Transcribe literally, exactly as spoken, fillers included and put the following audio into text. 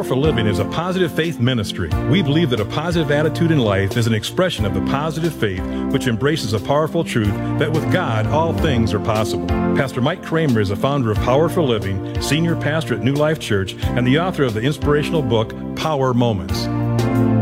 Powerful Living is a positive faith ministry. We believe that a positive attitude in life is an expression of the positive faith which embraces a powerful truth that with God, all things are possible. Pastor Mike Kramer is the founder of Powerful Living, senior pastor at New Life Church, and the author of the inspirational book, Power Moments.